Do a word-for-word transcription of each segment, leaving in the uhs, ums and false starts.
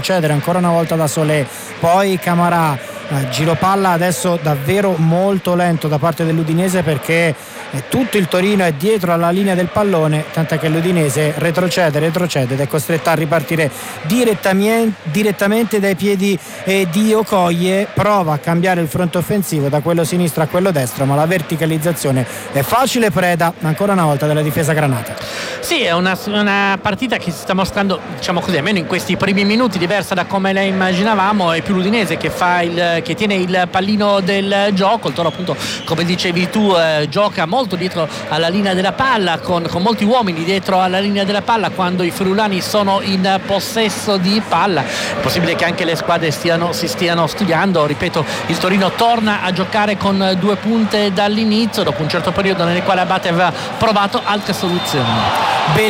retrocedere ancora una volta da Solé, poi Camarà, eh, giro palla adesso davvero molto lento da parte dell'Udinese, perché eh, tutto il Torino è dietro alla linea del pallone, tant'è che l'Udinese retrocede, retrocede ed è costretta a ripartire direttamente, direttamente dai piedi eh, di Okoye. Prova a cambiare il fronte offensivo da quello sinistro a quello destro, ma la verticalizzazione è facile, preda ancora una volta della difesa granata. Sì, è una, una partita che si sta mostrando, diciamo così, almeno in questi primi minuti, diversa da come la immaginavamo. È più l'Udinese che fa il, che tiene il pallino del gioco. Il Toro, appunto, come dicevi tu, eh, gioca molto dietro alla linea della palla, con, con molti uomini dietro alla linea della palla quando i friulani sono in possesso di palla. È possibile che anche le squadre stiano, si stiano studiando. Ripeto, il Torino torna a giocare con due punte dall'inizio, dopo un certo periodo nel quale Abate aveva provato altre soluzioni.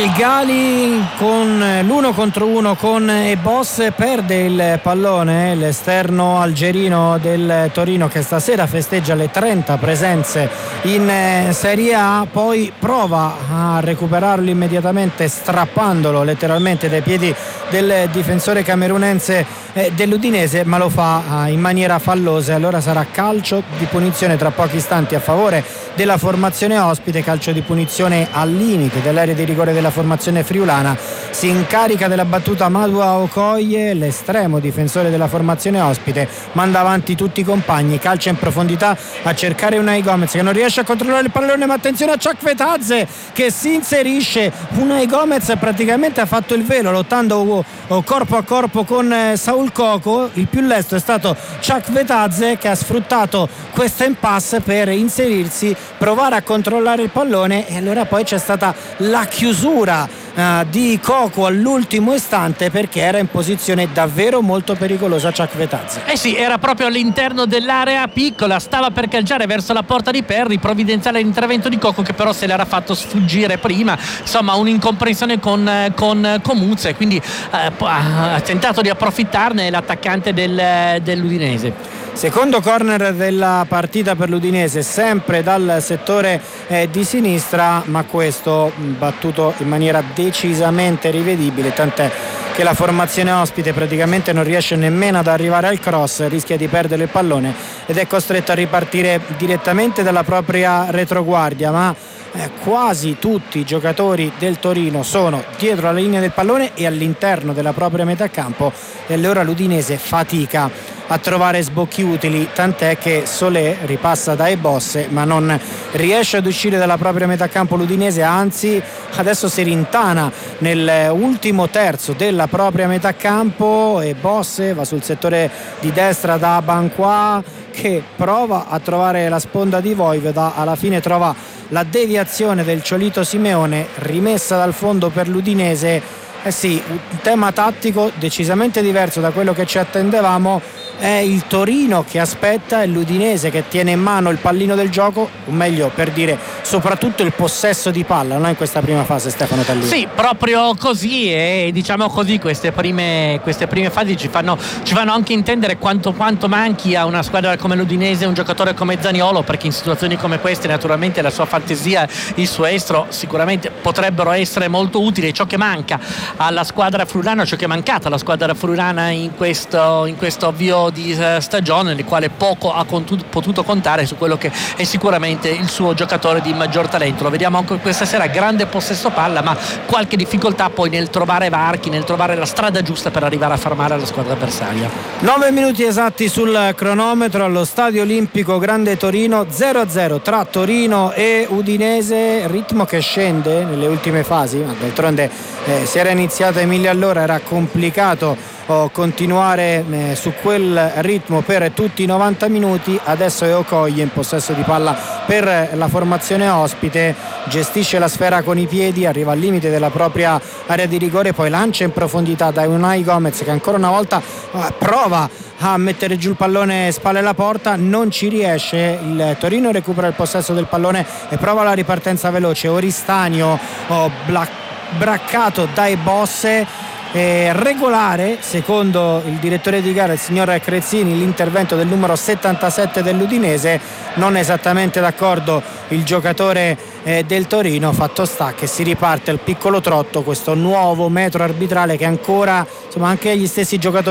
Belgali con l'uno contro uno con Ebos, perde il pallone l'esterno algerino del Torino, che stasera festeggia le trenta presenze in Serie A, poi prova a recuperarlo immediatamente strappandolo letteralmente dai piedi del difensore camerunense dell'Udinese, ma lo fa in maniera fallosa. Allora sarà calcio di punizione tra pochi istanti a favore della formazione ospite, calcio di punizione al limite dell'area di rigore della formazione friulana. Si incarica della battuta Madua Okoye, l'estremo difensore della formazione ospite, manda avanti tutti i compagni, calcia in profondità a cercare Unai Gomez che non riesce a controllare il pallone, ma attenzione a Chakvetadze che si inserisce. Unai Gomez praticamente ha fatto il velo lottando corpo a corpo con Saul Coco. Il più lesto è stato Chakvetadze, che ha sfruttato questa impasse per inserirsi, provare a controllare il pallone, e allora poi c'è stata la chiusura uh, di Coco all'ultimo istante, perché era in posizione davvero molto pericolosa Chakvetadze. Eh sì, era proprio all'interno dell'area piccola, stava per calciare verso la porta di Perri, provvidenziale l'intervento di Coco che però se l'era fatto sfuggire prima, insomma un'incomprensione con, con Comuzze, quindi eh, ha tentato di approfittarne l'attaccante del, dell'Udinese. Secondo corner della partita per l'Udinese, sempre dal settore eh, di sinistra, ma questo battuto in maniera decisamente rivedibile, tant'è che la formazione ospite praticamente non riesce nemmeno ad arrivare al cross, rischia di perdere il pallone ed è costretto a ripartire direttamente dalla propria retroguardia. Ma Eh, quasi tutti i giocatori del Torino sono dietro la linea del pallone e all'interno della propria metà campo, e allora l'Udinese fatica a trovare sbocchi utili, tant'è che Solé ripassa dai Bosse ma non riesce ad uscire dalla propria metà campo l'Udinese, anzi adesso si rintana nell'ultimo terzo della propria metà campo e Bosse va sul settore di destra da Banqua, che prova a trovare la sponda di Voivoda, alla fine trova la deviazione del Ciolito Simeone, rimessa dal fondo per l'Udinese. Eh sì, un tema tattico decisamente diverso da quello che ci attendevamo. È il Torino che aspetta e l'Udinese che tiene in mano il pallino del gioco, o meglio per dire soprattutto il possesso di palla, no? In questa prima fase, Stefano Tallini. Sì, proprio così, e diciamo così queste prime, queste prime fasi ci fanno, ci fanno anche intendere quanto, quanto manchi a una squadra come l'Udinese un giocatore come Zaniolo, perché in situazioni come queste naturalmente la sua fantasia, il suo estro sicuramente potrebbero essere molto utili. Ciò che manca alla squadra friulana, ciò che è mancata alla squadra friulana in questo, in questo avvio di stagione, nel quale poco ha contu- potuto contare su quello che è sicuramente il suo giocatore di maggior talento. Lo vediamo anche questa sera, grande possesso palla, ma qualche difficoltà poi nel trovare varchi, nel trovare la strada giusta per arrivare a fermare la squadra avversaria. nove minuti esatti sul cronometro allo Stadio Olimpico Grande Torino, zero a zero tra Torino e Udinese, ritmo che scende nelle ultime fasi, ma d'altronde eh, si era iniziato a mille all'ora, era complicato continuare eh, su quel ritmo per tutti i novanta minuti. Adesso è Okoye in possesso di palla per la formazione ospite, gestisce la sfera con i piedi, arriva al limite della propria area di rigore, poi lancia in profondità da Unai Gomez che ancora una volta eh, prova a mettere giù il pallone spalle alla porta, non ci riesce. Il Torino recupera il possesso del pallone e prova la ripartenza veloce. Oristanio oh, bla- braccato dai Bosse. Eh, regolare secondo il direttore di gara, il signor Crezzini, l'intervento del numero settantasette dell'Udinese. Non esattamente d'accordo il giocatore eh, del Torino, fatto sta che si riparte al piccolo trotto, questo nuovo metro arbitrale che ancora, insomma, anche gli stessi giocatori